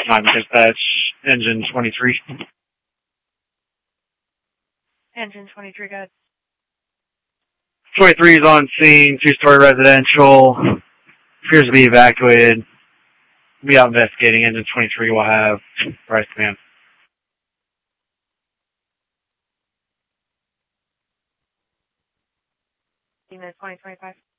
9 dispatch, engine 23. Engine 23, go ahead. 23 is on scene, 2-story residential, appears to be evacuated. We'll be out investigating. Engine 23 will have Bryce command. Unit 2025.